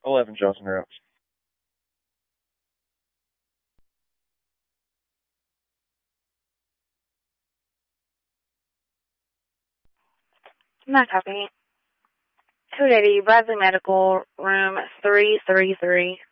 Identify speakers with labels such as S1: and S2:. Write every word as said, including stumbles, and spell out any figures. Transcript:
S1: eleven Johnson routes.
S2: Not copy. two eighty, Bradley Medical, room three three three.